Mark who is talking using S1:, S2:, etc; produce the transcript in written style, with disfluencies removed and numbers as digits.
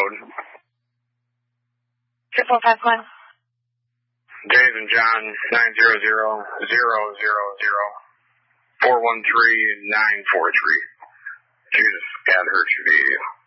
S1: code.
S2: 4451.
S1: Dave and John, 900-000-413-943. Jesus, God hurt you, baby.